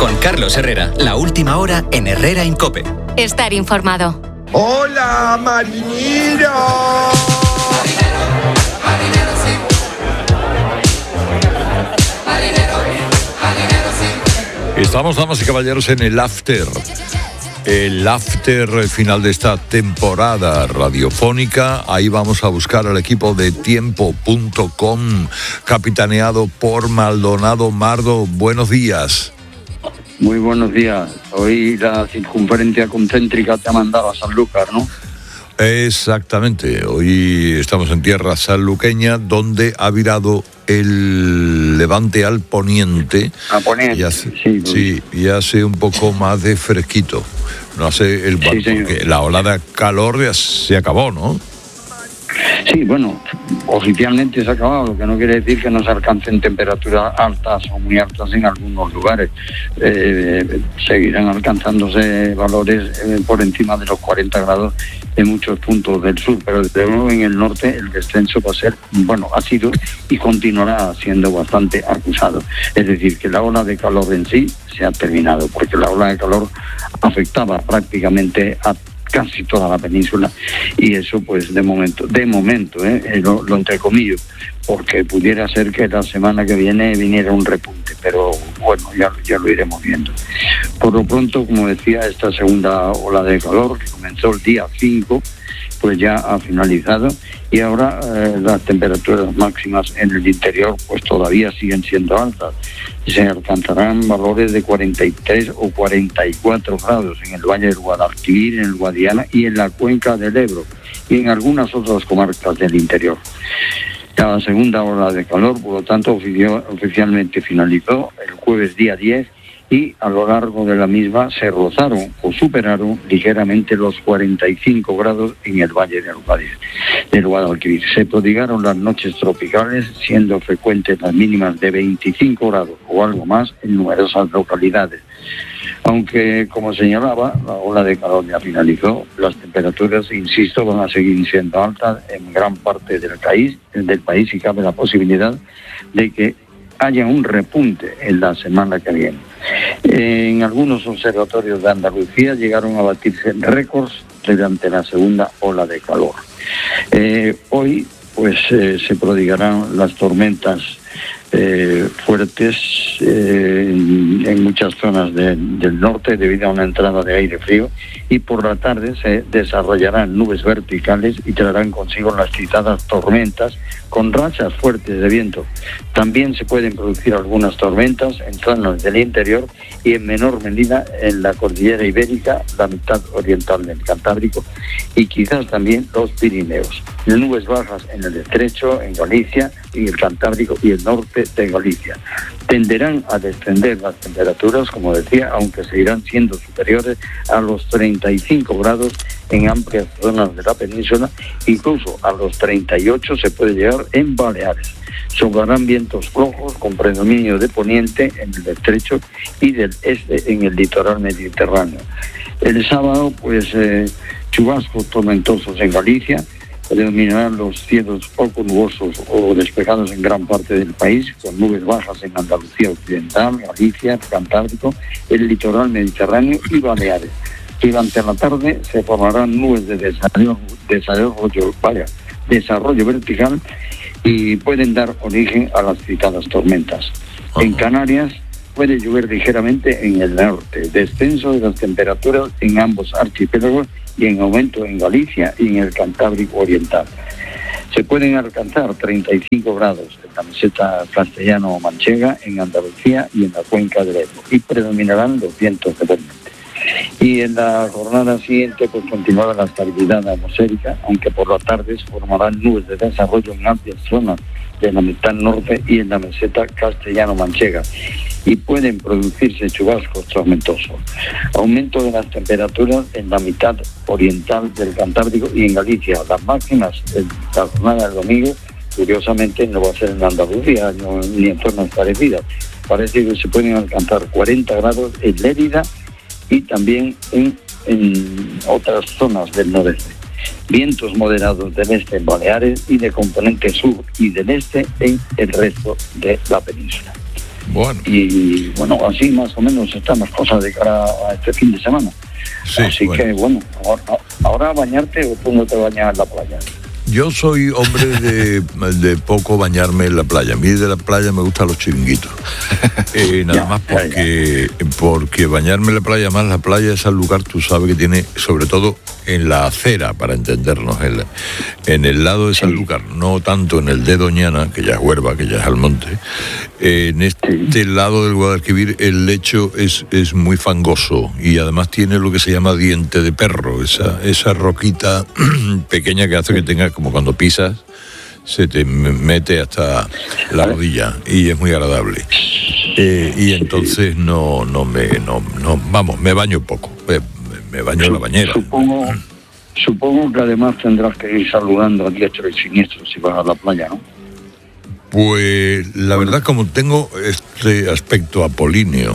Con Carlos Herrera, la última hora en Herrera en COPE. Estar informado. ¡Hola, marinero! Marinero, sí. Marinero, sí. Estamos, damas y caballeros, en el after. El after final de esta temporada radiofónica. Ahí vamos a buscar al equipo de Tiempo.com, capitaneado por Maldonado Mardo. Buenos días. Muy buenos días. Hoy la circunferencia concéntrica te ha mandado a Sanlúcar, ¿no? Exactamente. Hoy estamos en tierra sanluqueña, donde ha virado el levante al poniente. A poniente, y hace, sí, y hace un poco más de fresquito. No hace el porque la ola de calor ya se acabó, ¿no? Sí, bueno, oficialmente se ha acabado, lo que no quiere decir que no se alcancen temperaturas altas o muy altas en algunos lugares. Seguirán alcanzándose valores por encima de los 40 grados en muchos puntos del sur, pero desde luego en el norte el descenso va a ser, bueno, ha sido y continuará siendo bastante acusado. Es decir, que la ola de calor en sí se ha terminado, porque la ola de calor afectaba prácticamente a casi toda la península, y eso pues de momento lo entrecomillo, porque pudiera ser que la semana que viene viniera un repunte, pero bueno, ya lo iremos viendo. Por lo pronto, como decía, esta segunda ola de calor que comenzó el día 5, pues ya ha finalizado, y ahora las temperaturas máximas en el interior pues todavía siguen siendo altas. Se alcanzarán valores de 43 o 44 grados en el Valle del Guadalquivir, en el Guadiana y en la cuenca del Ebro, y en algunas otras comarcas del interior. La segunda ola de calor, por lo tanto, oficialmente finalizó el jueves día 10, y a lo largo de la misma se rozaron o superaron ligeramente los 45 grados en el Valle del Guadalquivir. Se prodigaron las noches tropicales, siendo frecuentes las mínimas de 25 grados o algo más en numerosas localidades. Aunque, como señalaba, la ola de calor ya finalizó, las temperaturas, insisto, van a seguir siendo altas en gran parte del país, y cabe la posibilidad de que haya un repunte en la semana que viene. En algunos observatorios de Andalucía llegaron a batirse récords durante la segunda ola de calor. Hoy pues se prodigarán las tormentas fuertes en muchas zonas del norte debido a una entrada de aire frío, y por la tarde se desarrollarán nubes verticales y traerán consigo las citadas tormentas con rachas fuertes de viento. También se pueden producir algunas tormentas en zonas del interior y en menor medida en la cordillera ibérica, la mitad oriental del Cantábrico y quizás también los Pirineos. Nubes bajas en el estrecho, en Galicia, en el Cantábrico y el norte de Galicia. Tenderán a descender las temperaturas, como decía, aunque seguirán siendo superiores a los 35 grados en amplias zonas de la península, incluso a los 38 se puede llegar en Baleares. Soplarán vientos flojos con predominio de poniente en el estrecho y del este en el litoral mediterráneo. El sábado, pues, chubascos tormentosos en Galicia. Predominarán los cielos poco nubosos o despejados en gran parte del país, con nubes bajas en Andalucía Occidental, Galicia, Cantábrico, el litoral mediterráneo y Baleares. Durante la tarde se formarán nubes de desarrollo vertical y pueden dar origen a las citadas tormentas. En Canarias puede llover ligeramente en el norte, descenso de las temperaturas en ambos archipiélagos y en aumento en Galicia y en el Cantábrico Oriental. Se pueden alcanzar 35 grados en la meseta castellano-manchega, en Andalucía y en la cuenca del Ebro, y predominarán los vientos de tormenta. Y en la jornada siguiente pues continuará la estabilidad atmosférica, aunque por las tardes formarán nubes de desarrollo en amplias zonas de la mitad norte y en la meseta castellano-manchega, y pueden producirse chubascos tormentosos. Aumento de las temperaturas en la mitad oriental del Cantábrico y en Galicia. Las máximas de la jornada del domingo, curiosamente, no va a ser en Andalucía ni en zonas parecidas. Parece que se pueden alcanzar 40 grados en Lérida y también en otras zonas del noreste. Vientos moderados del este en Baleares y de componente sur y del este en el resto de la península. Bueno. Y bueno, así más o menos están las cosas de cara a este fin de semana. Sí, así bueno. que bueno, ahora a bañarte o tú no te bañas en la playa. Yo soy hombre de poco bañarme en la playa. A mí de la playa me gustan los chiringuitos. Nada más porque bañarme en la playa, más la playa es el lugar, tú sabes, que tiene, sobre todo en la acera, para entendernos, en el lado de Sanlúcar, no tanto en el de Doñana, que ya es Huerva, que ya es Almonte. En este lado del Guadalquivir el lecho es muy fangoso y además tiene lo que se llama diente de perro, esa roquita pequeña que hace que tengas, como cuando pisas, se te mete hasta la rodilla y es muy agradable. Y entonces me baño poco, me baño en la bañera. Supongo que además tendrás que ir saludando a diestro y siniestro si vas a la playa, ¿no? Pues la verdad, como tengo este aspecto apolíneo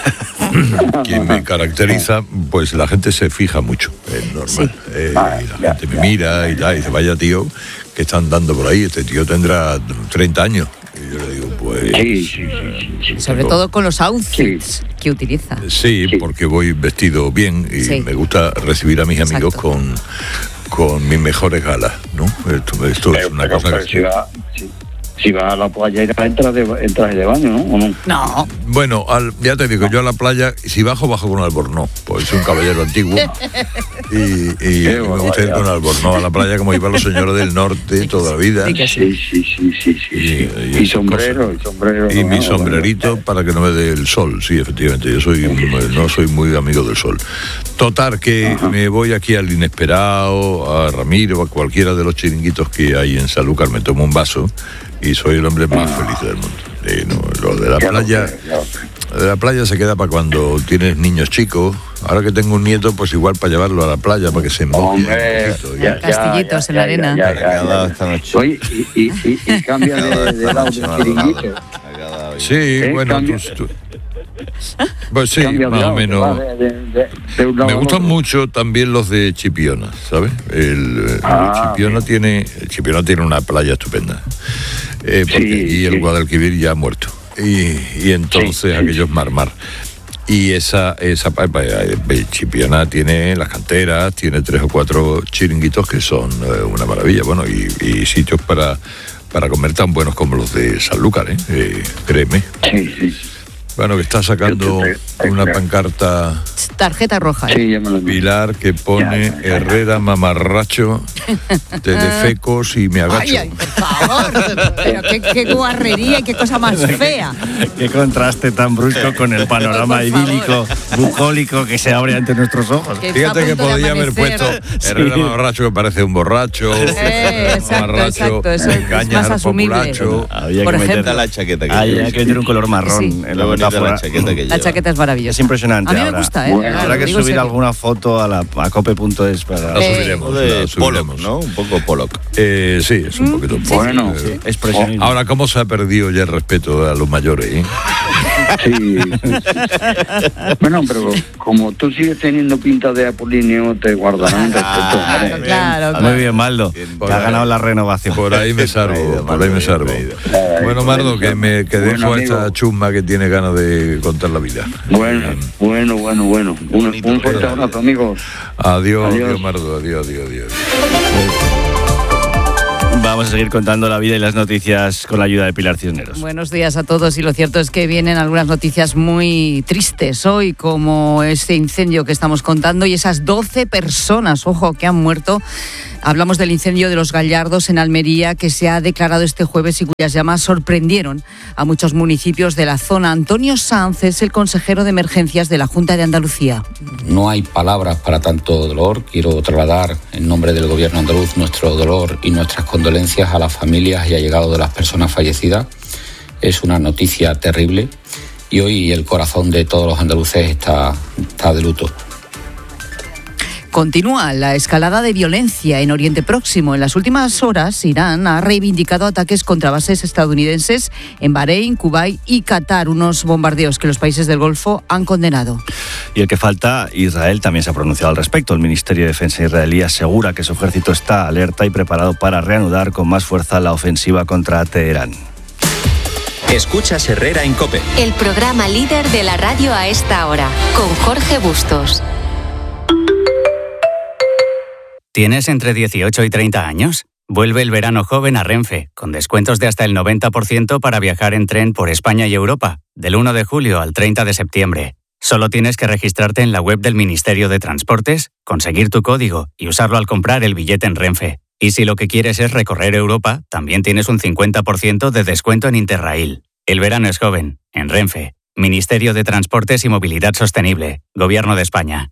que me caracteriza, pues la gente se fija mucho, es normal. Y la gente me mira y tal, y dice, vaya tío, que están dando por ahí, este tío tendrá 30 años. Y yo le digo, pues... Sí. Sobre todo con los outfits que utiliza. Sí, porque voy vestido bien y me gusta recibir a mis amigos con mis mejores galas, ¿no? Esto es una cosa que... Si vas a la playa entras de baño, ¿no? ¿O no? No. Bueno, ya te digo, yo a la playa, si bajo con albornoz, pues soy un caballero antiguo y me gusta ir con albornoz a la playa como iban los señores del norte toda la vida. Sí. Y sombrero. Y mi sombrerito para que no me dé el sol, sí, efectivamente, yo no soy muy amigo del sol. Total, que me voy aquí al Inesperado, a Ramiro, a cualquiera de los chiringuitos que hay en Sanlúcar, me tomo un vaso y soy el hombre más feliz del mundo. Lo de la playa se queda para cuando tienes niños chicos. Ahora que tengo un nieto, pues igual para llevarlo a la playa para que se moje. Castillitos en la arena. Oye, y cambia de lado del chiringuito. Sí, bueno, pues sí, más o menos. Me gustan mucho también los de Chipiona, ¿sabes? Chipiona tiene una playa estupenda. Y el Guadalquivir ya ha muerto. Y entonces aquello es mar. Y esa Chipiona tiene las canteras, tiene 3 o 4 chiringuitos que son una maravilla. Bueno, y sitios para comer tan buenos como los de Sanlúcar, créeme. Sí. Bueno, que está sacando una pancarta... Tarjeta roja. Sí, ya me lo Pilar, que pone Herrera mamarracho, te defecos y me agacho. Ay, por favor. Pero qué guarrería y qué cosa más fea. Qué contraste tan brusco con el panorama idílico, bucólico que se abre ante nuestros ojos. Fíjate que podía haber puesto Herrera mamarracho, que parece un borracho. Exacto. Eso es más asumible. Había por que meter ejemplo. La chaqueta que meter un color marrón en la metáfora. La chaqueta es maravillosa. Es impresionante. A mí me gusta, Habrá que subir alguna foto a cope.es para... La subiremos. Pollock, ¿no? Un poco Pollock. Sí, es un poquito Pollock. Bueno, expresionismo. Ahora, ¿cómo se ha perdido ya el respeto a los mayores? Sí. Bueno, pero como tú sigues teniendo pinta de Apolinio, te guardarán respeto. Claro. Muy bien, Maldo. Te ha ganado la renovación. Por ahí me salvo. Bueno, Mardo, que dejo a esta chusma que tiene ganas de contar la vida. Bueno. Un fuerte abrazo, amigos. Adiós, Mardo. Adiós. Vamos a seguir contando la vida y las noticias con la ayuda de Pilar Cisneros. Buenos días a todos, y lo cierto es que vienen algunas noticias muy tristes hoy, como este incendio que estamos contando y esas 12 personas, ojo, que han muerto. Hablamos del incendio de Los Gallardos en Almería, que se ha declarado este jueves y cuyas llamas sorprendieron a muchos municipios de la zona. Antonio Sanz es el consejero de emergencias de la Junta de Andalucía. No hay palabras para tanto dolor. Quiero trasladar en nombre del Gobierno andaluz nuestro dolor y nuestras condolencias a las familias y allegados de las personas fallecidas. Es una noticia terrible y hoy el corazón de todos los andaluces está de luto. Continúa la escalada de violencia en Oriente Próximo. En las últimas horas, Irán ha reivindicado ataques contra bases estadounidenses en Bahrein, Kuwait y Qatar, unos bombardeos que los países del Golfo han condenado. Y el que falta, Israel también se ha pronunciado al respecto. El Ministerio de Defensa israelí asegura que su ejército está alerta y preparado para reanudar con más fuerza la ofensiva contra Teherán. Escuchas Herrera en COPE. El programa líder de la radio a esta hora, con Jorge Bustos. ¿Tienes entre 18 y 30 años? Vuelve el verano joven a Renfe, con descuentos de hasta el 90% para viajar en tren por España y Europa, del 1 de julio al 30 de septiembre. Solo tienes que registrarte en la web del Ministerio de Transportes, conseguir tu código y usarlo al comprar el billete en Renfe. Y si lo que quieres es recorrer Europa, también tienes un 50% de descuento en Interrail. El verano es joven, en Renfe. Ministerio de Transportes y Movilidad Sostenible. Gobierno de España.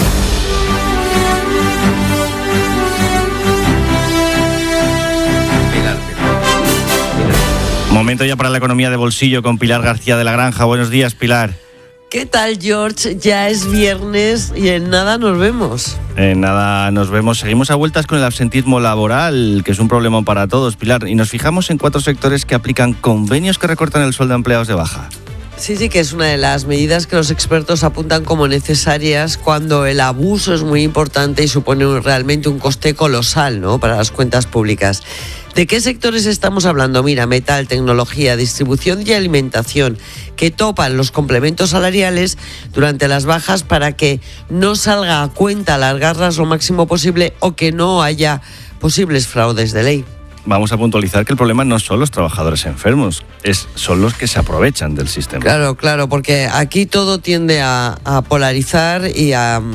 Momento ya para la economía de bolsillo con Pilar García de la Granja. Buenos días, Pilar. ¿Qué tal, George? Ya es viernes y en nada nos vemos. En nada nos vemos. Seguimos a vueltas con el absentismo laboral, que es un problema para todos, Pilar. Y nos fijamos en 4 sectores que aplican convenios que recortan el sueldo de empleados de baja. Sí, que es una de las medidas que los expertos apuntan como necesarias cuando el abuso es muy importante y supone realmente un coste colosal, ¿no?, para las cuentas públicas. ¿De qué sectores estamos hablando? Mira, metal, tecnología, distribución y alimentación, que topan los complementos salariales durante las bajas para que no salga a cuenta alargarlas lo máximo posible o que no haya posibles fraudes de ley. Vamos a puntualizar que el problema no son los trabajadores enfermos, son los que se aprovechan del sistema. Claro, porque aquí todo tiende a polarizar y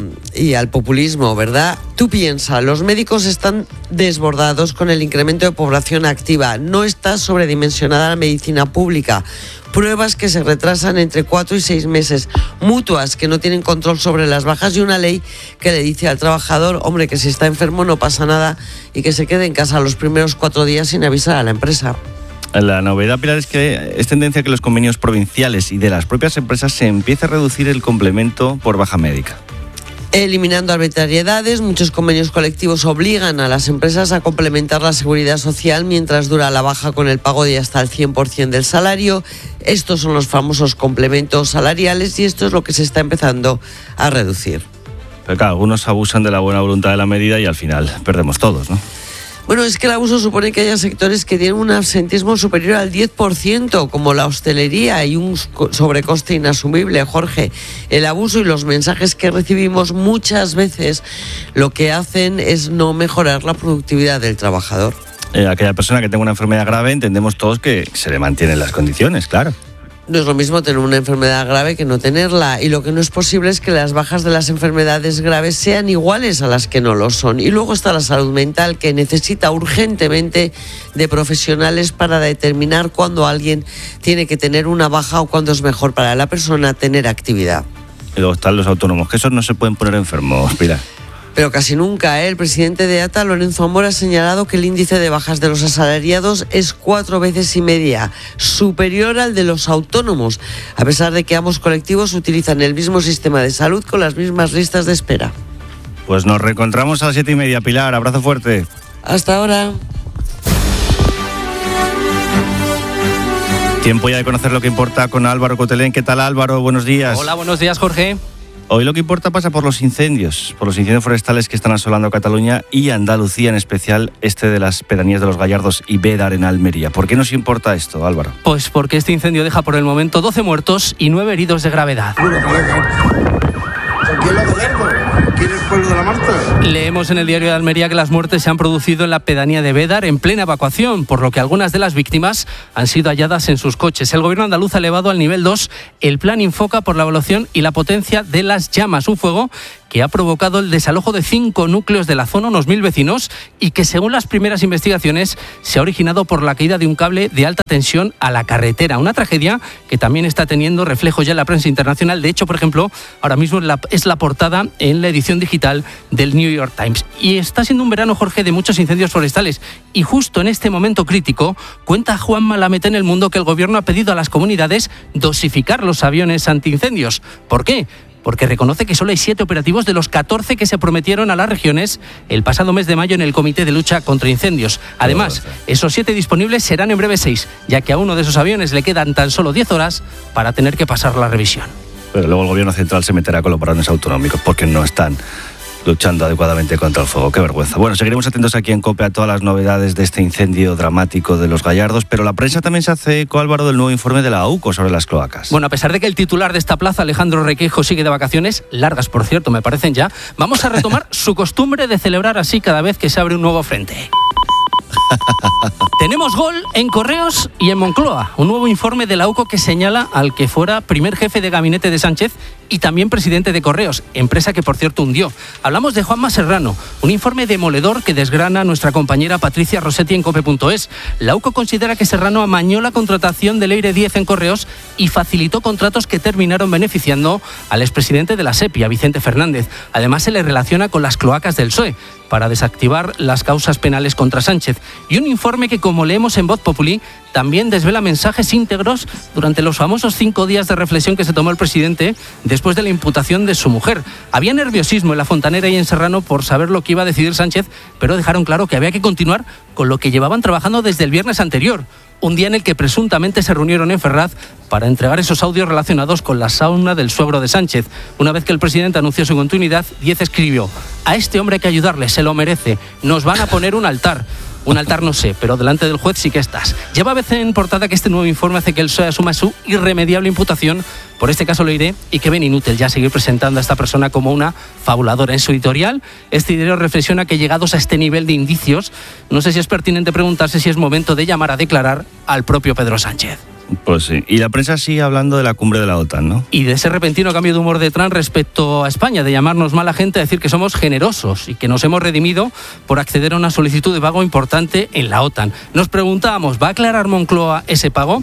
al populismo, ¿verdad? Tú piensas, los médicos están desbordados con el incremento de población activa, no está sobredimensionada la medicina pública, pruebas que se retrasan entre 4 y 6 meses, mutuas que no tienen control sobre las bajas y una ley que le dice al trabajador, hombre, que si está enfermo no pasa nada y que se quede en casa los primeros 4 días sin avisar a la empresa. La novedad, Pilar, es que es tendencia que los convenios provinciales y de las propias empresas se empiece a reducir el complemento por baja médica. Eliminando arbitrariedades, muchos convenios colectivos obligan a las empresas a complementar la seguridad social mientras dura la baja con el pago de hasta el 100% del salario. Estos son los famosos complementos salariales y esto es lo que se está empezando a reducir. Pero claro, algunos abusan de la buena voluntad de la medida y al final perdemos todos, ¿no? Bueno, es que el abuso supone que haya sectores que tienen un absentismo superior al 10%, como la hostelería, y un sobrecoste inasumible, Jorge. El abuso y los mensajes que recibimos muchas veces lo que hacen es no mejorar la productividad del trabajador. Aquella persona que tenga una enfermedad grave, entendemos todos que se le mantienen las condiciones, claro. No es lo mismo tener una enfermedad grave que no tenerla, y lo que no es posible es que las bajas de las enfermedades graves sean iguales a las que no lo son. Y luego está la salud mental, que necesita urgentemente de profesionales para determinar cuándo alguien tiene que tener una baja o cuándo es mejor para la persona tener actividad. Y luego están los autónomos, que esos no se pueden poner enfermos, Pilar. Pero casi nunca, El presidente de ATA, Lorenzo Amor, ha señalado que el índice de bajas de los asalariados es 4,5 veces superior al de los autónomos, a pesar de que ambos colectivos utilizan el mismo sistema de salud con las mismas listas de espera. Pues nos reencontramos a las 7:30, Pilar. Abrazo fuerte. Hasta ahora. Tiempo ya de conocer lo que importa con Álvaro Cotelén. ¿Qué tal, Álvaro? Buenos días. Hola, buenos días, Jorge. Hoy lo que importa pasa por los incendios forestales que están asolando Cataluña y Andalucía, en especial de las pedanías de Los Gallardos y Bédar en Almería. ¿Por qué nos importa esto, Álvaro? Pues porque este incendio deja por el momento 12 muertos y 9 heridos de gravedad. ¿Quién lo Gallardo? ¿Quién es el pueblo de la Marta? Leemos en el diario de Almería que las muertes se han producido en la pedanía de Bédar en plena evacuación, por lo que algunas de las víctimas han sido halladas en sus coches. El gobierno andaluz ha elevado al nivel 2 el plan Infoca por la evaluación y la potencia de las llamas, un fuego que ha provocado el desalojo de 5 núcleos de la zona, unos 1.000 vecinos, y que según las primeras investigaciones se ha originado por la caída de un cable de alta tensión a la carretera. Una tragedia que también está teniendo reflejos ya en la prensa internacional. De hecho, por ejemplo, ahora mismo es la portada en la edición digital del New York Times. Y está siendo un verano, Jorge, de muchos incendios forestales. Y justo en este momento crítico, cuenta Juan Malamete en El Mundo que el gobierno ha pedido a las comunidades dosificar los aviones antiincendios. ¿Por qué? Porque reconoce que solo hay 7 operativos de los 14 que se prometieron a las regiones el pasado mes de mayo en el Comité de Lucha contra Incendios. Además, esos 7 disponibles serán en breve 6, ya que a uno de esos aviones le quedan tan solo 10 horas para tener que pasar la revisión. Pero luego el gobierno central se meterá con los varones autonómicos porque no están luchando adecuadamente contra el fuego. Qué vergüenza. Bueno, seguiremos atentos aquí en COPE a todas las novedades de este incendio dramático de los Gallardos, pero la prensa también se hace eco, Álvaro, del nuevo informe de la AUCO sobre las cloacas. Bueno, a pesar de que el titular de esta plaza, Alejandro Requeijo, sigue de vacaciones, largas por cierto, me parecen ya, vamos a retomar su costumbre de celebrar así cada vez que se abre un nuevo frente. Tenemos gol en Correos y en Moncloa. Un nuevo informe de la AUCO que señala al que fuera primer jefe de gabinete de Sánchez y también presidente de Correos, empresa que por cierto hundió. Hablamos de Juanma Serrano, un informe demoledor que desgrana nuestra compañera Patricia Rossetti en cope.es. La AUCO considera que Serrano amañó la contratación del Eire 10 en Correos y facilitó contratos que terminaron beneficiando al expresidente de la SEPI, a Vicente Fernández. Además se le relaciona con las cloacas del PSOE para desactivar las causas penales contra Sánchez. Y un informe que, como leemos en Voz Populi, también desvela mensajes íntegros durante los famosos 5 días de reflexión que se tomó el presidente después de la imputación de su mujer. Había nerviosismo en La Fontanera y en Serrano por saber lo que iba a decidir Sánchez, pero dejaron claro que había que continuar con lo que llevaban trabajando desde el viernes anterior, un día en el que presuntamente se reunieron en Ferraz para entregar esos audios relacionados con la sauna del suegro de Sánchez. Una vez que el presidente anunció su continuidad, Díez escribió: a este hombre hay que ayudarle, se lo merece, nos van a poner un altar. Un altar no sé, pero delante del juez sí que estás. Lleva a veces en portada que este nuevo informe hace que el PSOE asuma su irremediable imputación por este caso Leire y que ven inútil ya seguir presentando a esta persona como una fabuladora. En su editorial, este diario reflexiona que llegados a este nivel de indicios, no sé si es pertinente preguntarse si es momento de llamar a declarar al propio Pedro Sánchez. Pues sí. Y la prensa sigue hablando de la cumbre de la OTAN, ¿no? Y de ese repentino cambio de humor de Trump respecto a España, de llamarnos mala gente, a decir que somos generosos y que nos hemos redimido por acceder a una solicitud de pago importante en la OTAN. Nos preguntábamos, ¿va a aclarar Moncloa ese pago?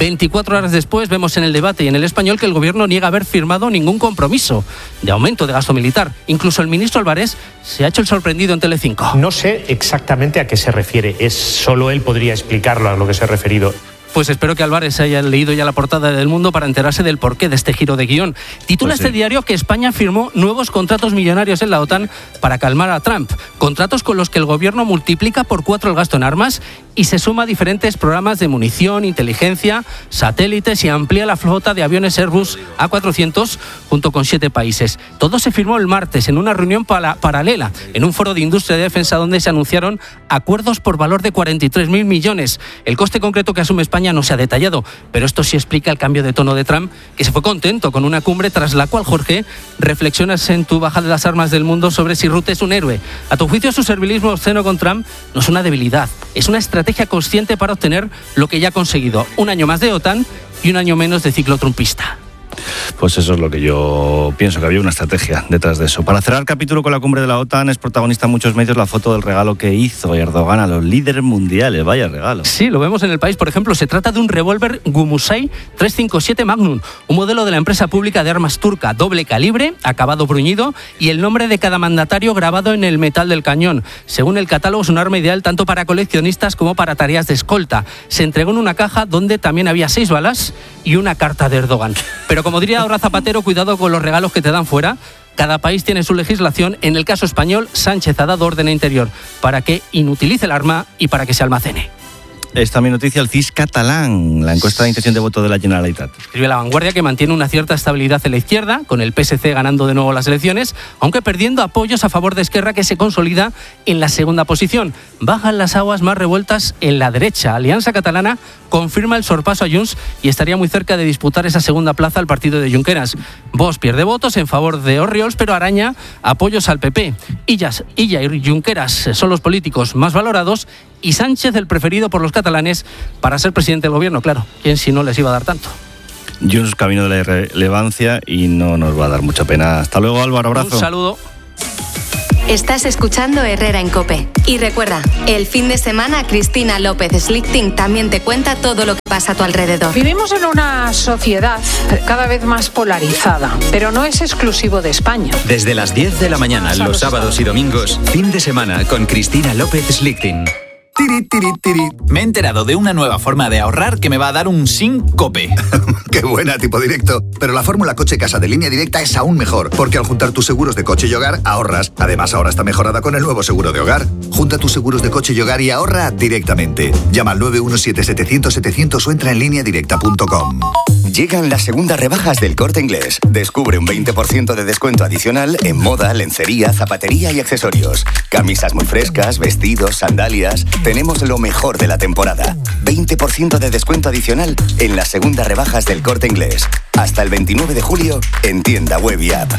24 horas después vemos en el debate y en El Español que el gobierno niega haber firmado ningún compromiso de aumento de gasto militar. Incluso el ministro Álvarez se ha hecho el sorprendido en Telecinco. No sé exactamente a qué se refiere, solo él podría explicarlo a lo que se ha referido. Pues espero que Álvarez haya leído ya la portada del Mundo para enterarse del porqué de este giro de guión. Titula este diario que España firmó nuevos contratos millonarios en la OTAN para calmar a Trump. Contratos con los que el gobierno multiplica por 4 el gasto en armas y se suma a diferentes programas de munición, inteligencia, satélites y amplía la flota de aviones Airbus A400 junto con 7 países. Todo se firmó el martes en una reunión paralela en un foro de industria de defensa donde se anunciaron acuerdos por valor de 43.000 millones. El coste concreto que asume España no se ha detallado, pero esto sí explica el cambio de tono de Trump, que se fue contento con una cumbre tras la cual, Jorge, reflexionas en tu bajada de las armas del mundo sobre si Rutte es un héroe. A tu juicio, su servilismo obsceno con Trump no es una debilidad, es una estrategia consciente para obtener lo que ya ha conseguido: un año más de OTAN y un año menos de ciclo trumpista. Pues eso es lo que yo pienso, que había una estrategia detrás de eso. Para cerrar capítulo con la cumbre de la OTAN, es protagonista en muchos medios la foto del regalo que hizo Erdogan a los líderes mundiales. Vaya regalo. Sí, lo vemos en El País, por ejemplo. Se trata de un revólver Gumusay 357 Magnum, un modelo de la empresa pública de armas turca, doble calibre, acabado bruñido y el nombre de cada mandatario grabado en el metal del cañón. Según el catálogo, es un arma ideal tanto para coleccionistas como para tareas de escolta. Se entregó en una caja donde también había 6 balas y una carta de Erdogan. Pero como diría ahora Zapatero, cuidado con los regalos que te dan fuera. Cada país tiene su legislación. En el caso español, Sánchez ha dado orden a Interior para que inutilice el arma y para que se almacene. Es también noticia el CIS catalán, la encuesta de intención de voto de la Generalitat. Escribe La Vanguardia que mantiene una cierta estabilidad en la izquierda, con el PSC ganando de nuevo las elecciones, aunque perdiendo apoyos a favor de Esquerra, que se consolida en la segunda posición. Bajan las aguas más revueltas en la derecha. Alianza Catalana confirma el sorpaso a Junts y estaría muy cerca de disputar esa segunda plaza al partido de Junqueras. Vox pierde votos en favor de Orriols, pero araña apoyos al PP. Illa y Junqueras son los políticos más valorados y Sánchez el preferido por los catalanes para ser presidente del gobierno. Claro, ¿quién si no les iba a dar tanto? Junts camino de la irrelevancia y no nos va a dar mucha pena. Hasta luego, Álvaro, abrazo. Un saludo. Estás escuchando Herrera en COPE. Y recuerda, el fin de semana Cristina López Slichting también te cuenta todo lo que pasa a tu alrededor. Vivimos en una sociedad cada vez más polarizada, pero no es exclusivo de España. Desde las 10 de la mañana, los sábados y domingos, fin de semana con Cristina López Slichting. Tiri, tiri, tiri. Me he enterado de una nueva forma de ahorrar que me va a dar un Sincope. ¡Qué buena, tipo directo! Pero la fórmula coche-casa de Línea Directa es aún mejor, porque al juntar tus seguros de coche y hogar, ahorras. Además, ahora está mejorada con el nuevo seguro de hogar. Junta tus seguros de coche y hogar y ahorra directamente. Llama al 917-700-700 o entra en lineadirecta.com. Llegan las segundas rebajas del Corte Inglés. Descubre un 20% de descuento adicional en moda, lencería, zapatería y accesorios. Camisas muy frescas, vestidos, sandalias. Tenemos lo mejor de la temporada. 20% de descuento adicional en las segundas rebajas del Corte Inglés. Hasta el 29 de julio en tienda web y app.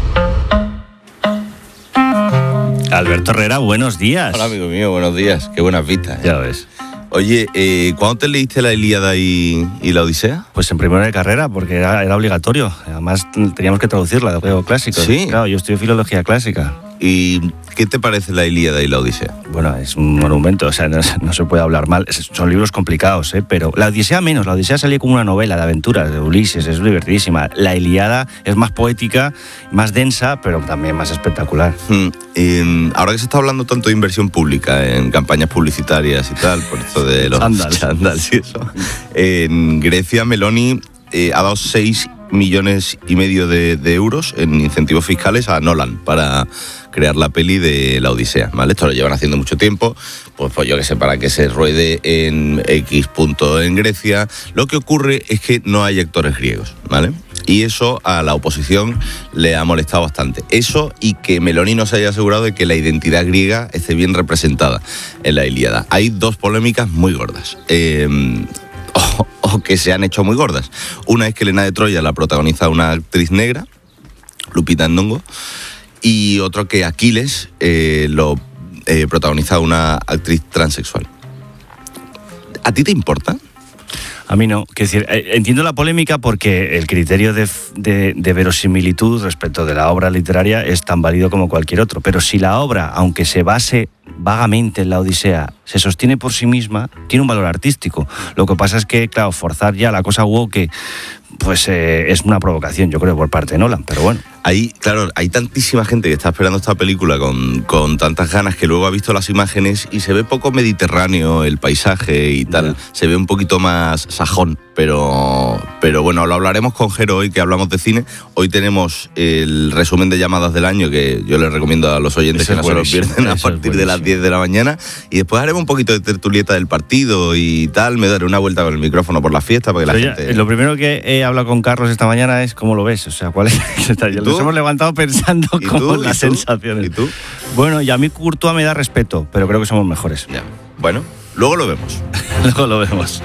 Alberto Herrera, buenos días. Hola, amigo mío, buenos días. Qué buenas vistas. Ya ves. Oye, ¿cuándo te leíste la Ilíada y la Odisea? Pues en primero de carrera, porque era obligatorio. Además, teníamos que traducirla de griego clásico. Sí. Claro, yo estudio filología clásica. ¿Y qué te parece la Ilíada y la Odisea? Bueno, es un monumento, o sea, no se puede hablar mal. Son libros complicados, pero la Odisea menos. La Odisea salió como una novela de aventuras de Ulises, es divertidísima. La Ilíada es más poética, más densa, pero también más espectacular. Ahora que se está hablando tanto de inversión pública en campañas publicitarias y tal, por esto de los chándals y eso, en Grecia Meloni ha dado 6,5 millones de euros en incentivos fiscales a Nolan para crear la peli de la Odisea, ¿vale? Esto lo llevan haciendo mucho tiempo, pues yo que sé, para que se ruede en X punto en Grecia. Lo que ocurre es que no hay actores griegos, ¿vale? Y eso a la oposición le ha molestado bastante. Eso y que Meloni no se haya asegurado de que la identidad griega esté bien representada en la Ilíada. Hay dos polémicas muy gordas. O que se han hecho muy gordas. Una es que Helena de Troya la protagoniza una actriz negra, Lupita Nyong'o, y otro que Aquiles lo protagoniza una actriz transexual. ¿A ti te importa? A mí no. Quiero decir, entiendo la polémica porque el criterio de verosimilitud respecto de la obra literaria es tan válido como cualquier otro. Pero si la obra, aunque se base vagamente en la Odisea, se sostiene por sí misma, tiene un valor artístico. Lo que pasa es que, claro, forzar ya la cosa woke, pues es una provocación, yo creo, por parte de Nolan, pero bueno. Claro, hay tantísima gente que está esperando esta película con tantas ganas que luego ha visto las imágenes y se ve poco mediterráneo el paisaje y tal. Se ve un poquito más sajón, pero bueno, lo hablaremos con Jero hoy, que hablamos de cine. Hoy tenemos el resumen de llamadas del año, que yo les recomiendo a los oyentes que no se lo pierden a partir de las 10 de la mañana. Y después haremos un poquito de tertulieta del partido y tal. Me daré una vuelta con el micrófono por la fiesta para que la gente... Lo primero que he hablado con Carlos esta mañana es cómo lo ves, o sea, cuál es... Nos hemos levantado pensando cómo las sensaciones. ¿Y tú? Bueno, y a mí Courtois me da respeto, pero creo que somos mejores. Ya. Bueno, luego lo vemos. Luego lo vemos.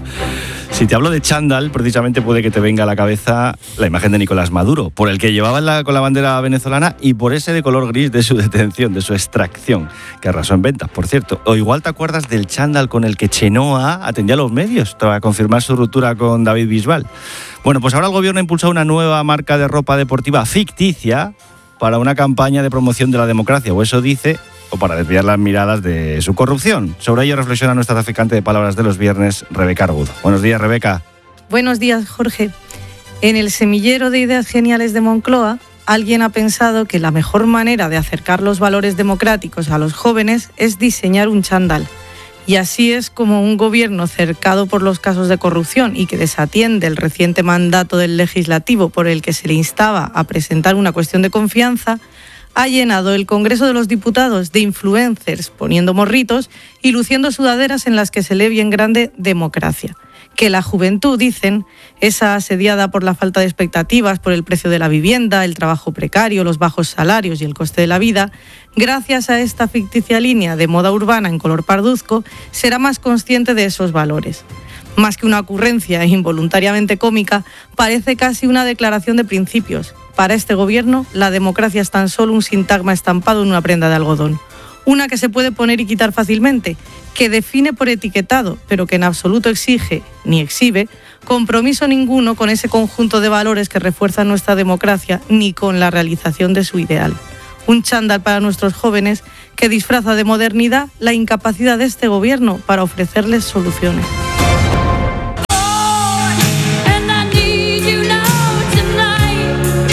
Si te hablo de chándal, precisamente puede que te venga a la cabeza la imagen de Nicolás Maduro, por el que llevaba con la bandera venezolana y por ese de color gris de su detención, de su extracción, que arrasó en ventas, por cierto. O igual te acuerdas del chándal con el que Chenoa atendía a los medios tras confirmar su ruptura con David Bisbal. Bueno, pues ahora el gobierno ha impulsado una nueva marca de ropa deportiva ficticia para una campaña de promoción de la democracia, o eso dice, o para desviar las miradas de su corrupción. Sobre ello reflexiona nuestra traficante de palabras de los viernes, Rebeca Argudo. Buenos días, Rebeca. Buenos días, Jorge. En el semillero de ideas geniales de Moncloa, alguien ha pensado que la mejor manera de acercar los valores democráticos a los jóvenes es diseñar un chándal. Y así es como un gobierno cercado por los casos de corrupción y que desatiende el reciente mandato del legislativo por el que se le instaba a presentar una cuestión de confianza, ha llenado el Congreso de los Diputados de influencers poniendo morritos y luciendo sudaderas en las que se lee bien grande democracia. Que la juventud, dicen, esa asediada por la falta de expectativas, por el precio de la vivienda, el trabajo precario, los bajos salarios y el coste de la vida, gracias a esta ficticia línea de moda urbana en color parduzco, será más consciente de esos valores. Más que una ocurrencia involuntariamente cómica, parece casi una declaración de principios. Para este gobierno, la democracia es tan solo un sintagma estampado en una prenda de algodón. Una que se puede poner y quitar fácilmente, que define por etiquetado, pero que en absoluto exige, ni exhibe, compromiso ninguno con ese conjunto de valores que refuerzan nuestra democracia, ni con la realización de su ideal. Un chándal para nuestros jóvenes que disfraza de modernidad la incapacidad de este gobierno para ofrecerles soluciones.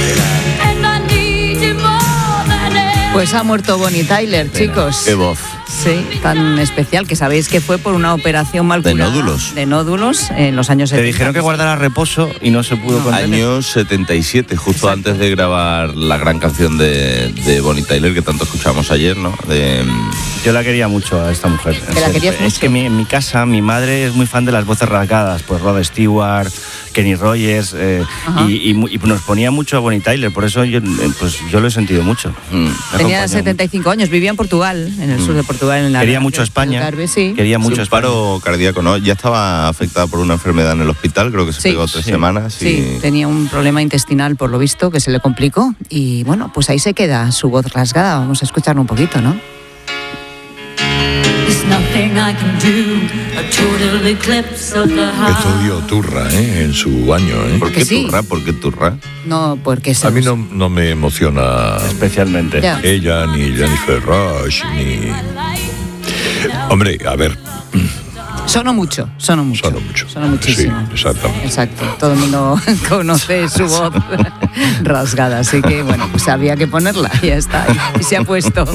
Pues ha muerto Bonnie Tyler, chicos. Qué voz. Sí, tan especial, que sabéis que fue por una operación mal curada. De nódulos en los años 70. Te dijeron que guardara reposo y no se pudo contener. Años 77, justo antes de grabar la gran canción de Bonnie Tyler que tanto escuchamos ayer, ¿no? Yo la quería mucho a esta mujer. ¿Que la querías mucho? Es que en mi casa mi madre es muy fan de las voces rasgadas, pues Rod Stewart, Kenny Rogers, y nos ponía mucho a Bonnie Tyler, por eso yo lo he sentido mucho. Tenía 75 años, vivía en Portugal, en el sur de Portugal. Quería mucho a España. Algarve, sí. Quería mucho un paro cardíaco, ¿no? Ya estaba afectada por una enfermedad en el hospital, creo que se pegó 3 semanas. Sí, tenía un problema intestinal, por lo visto, que se le complicó. Y bueno, pues ahí se queda su voz rasgada. Vamos a escucharlo un poquito, ¿no? Esto dio turra, en su año, ¿Por qué turra? ¿Por qué turra? No, porque a mí no me emociona especialmente ella, ni Jennifer Rush, ni... Hombre, a ver... Sonó mucho. Sonó muchísimo. Sí, exactamente. Exacto. Todo el mundo conoce su voz rasgada, así que bueno, pues había que ponerla, ya está. Y se ha puesto.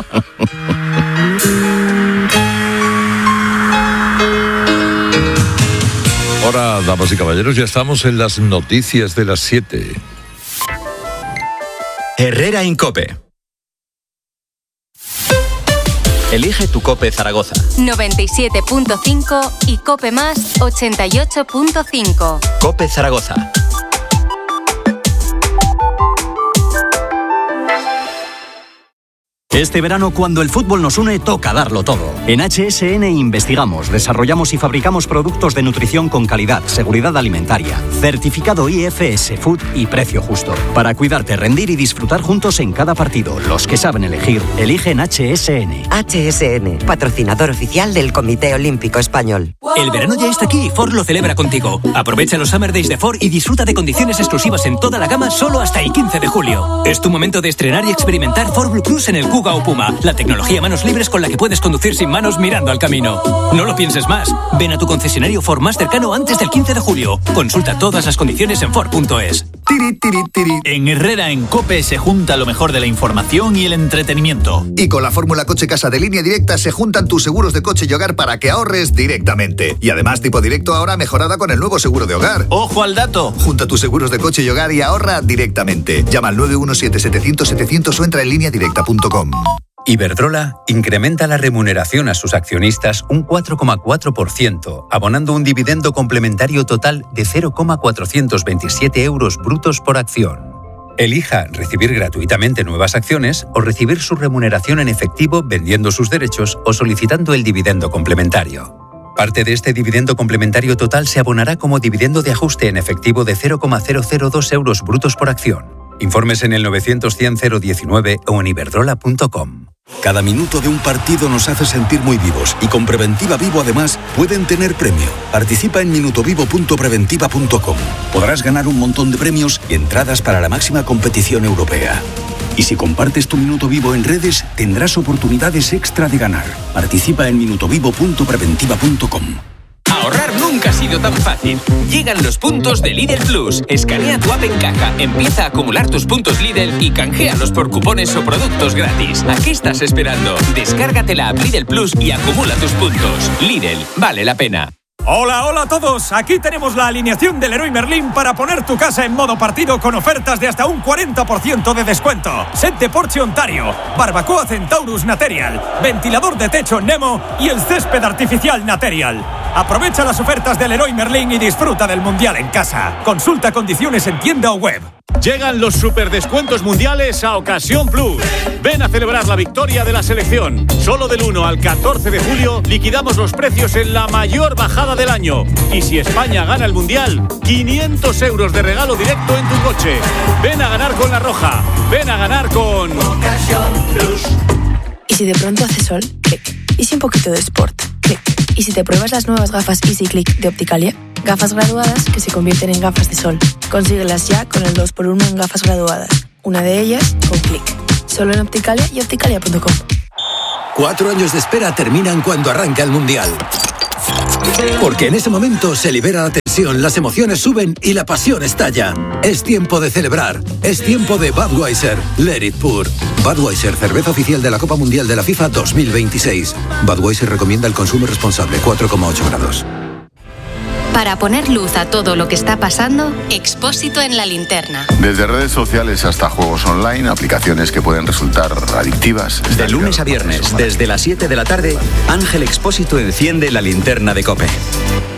Ahora, damas y caballeros, ya estamos en las noticias de las 7. Herrera Incope. Elige tu Cope Zaragoza. 97.5 y Cope Más 88.5. Cope Zaragoza. Este verano, cuando el fútbol nos une, toca darlo todo. En HSN investigamos, desarrollamos y fabricamos productos de nutrición con calidad, seguridad alimentaria, certificado IFS Food y precio justo. Para cuidarte, rendir y disfrutar juntos en cada partido. Los que saben elegir, eligen HSN. HSN, patrocinador oficial del Comité Olímpico Español. El verano ya está aquí y Ford lo celebra contigo. Aprovecha los Summer Days de Ford y disfruta de condiciones exclusivas en toda la gama solo hasta el 15 de julio. Es tu momento de estrenar y experimentar Ford Blue Cruise en el Kuga o Puma, la tecnología manos libres con la que puedes conducir sin manos mirando al camino. No lo pienses más. Ven a tu concesionario Ford más cercano antes del 15 de julio. Consulta todas las condiciones en Ford.es. En Herrera en COPE se junta lo mejor de la información y el entretenimiento. Y con la fórmula coche casa de Línea Directa se juntan tus seguros de coche y hogar para que ahorres directamente. Y además tipo directo ahora mejorada con el nuevo seguro de hogar. ¡Ojo al dato! Junta tus seguros de coche y hogar y ahorra directamente. Llama al 917-700-700 o entra en lineadirecta.com. Iberdrola incrementa la remuneración a sus accionistas un 4,4%, abonando un dividendo complementario total de 0,427 euros brutos por acción. Elija recibir gratuitamente nuevas acciones o recibir su remuneración en efectivo vendiendo sus derechos o solicitando el dividendo complementario. Parte de este dividendo complementario total se abonará como dividendo de ajuste en efectivo de 0,002 euros brutos por acción. Informes en el 900-100-019 o en iberdrola.com. Cada minuto de un partido nos hace sentir muy vivos y con Preventiva Vivo además pueden tener premio. Participa en minutovivo.preventiva.com. Podrás ganar un montón de premios y entradas para la máxima competición europea. Y si compartes tu Minuto Vivo en redes, tendrás oportunidades extra de ganar. Participa en minutovivo.preventiva.com. Ahorrar nunca ha sido tan fácil. Llegan los puntos de Lidl Plus. Escanea tu app en caja, empieza a acumular tus puntos Lidl y canjealos por cupones o productos gratis. ¿A qué estás esperando? Descárgate la app Lidl Plus y acumula tus puntos. Lidl, vale la pena. Hola, hola a todos. Aquí tenemos la alineación del Leroy Merlin para poner tu casa en modo partido con ofertas de hasta un 40% de descuento. Set de Porsche Ontario, barbacoa Centaurus Material, ventilador de techo Nemo y el césped artificial Material. Aprovecha las ofertas del Leroy Merlin y disfruta del Mundial en casa. Consulta condiciones en tienda o web. Llegan los superdescuentos mundiales a Ocasión Plus. Ven a celebrar la victoria de la selección. Solo del 1 al 14 de julio liquidamos los precios en la mayor bajada del año. Y si España gana el Mundial, 500 euros de regalo directo en tu coche. Ven a ganar con La Roja. Ven a ganar con Ocasión Plus. ¿Y si de pronto hace sol? Clic. ¿Y si un poquito de sport? Clic. ¿Y si te pruebas las nuevas gafas Easy Click de Opticalia? Gafas graduadas que se convierten en gafas de sol. Consíguelas ya con el 2x1 en gafas graduadas. Una de ellas con Click. Solo en Opticalia y opticalia.com. 4 años de espera terminan cuando arranca el Mundial. Porque en ese momento se libera la tensión Las emociones suben y la pasión estalla. Es tiempo de celebrar. Es tiempo de Budweiser. Let it pour. Budweiser, cerveza oficial de la Copa Mundial de la FIFA 2026. Budweiser recomienda el consumo responsable, 4,8 grados. Para poner luz a todo lo que está pasando, Expósito en la linterna. Desde redes sociales hasta juegos online, aplicaciones que pueden resultar adictivas. De lunes a viernes, desde las 7 de la tarde, Ángel Expósito enciende la linterna de COPE.